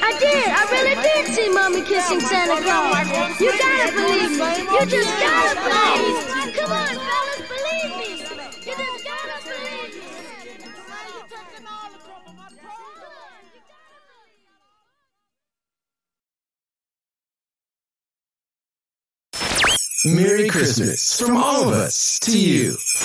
I did. I really did see Mommy kissing Santa Claus. You gotta believe me. You just gotta believe me. Come on, fellas, believe me. You just gotta believe me. Merry Christmas from all of us to you.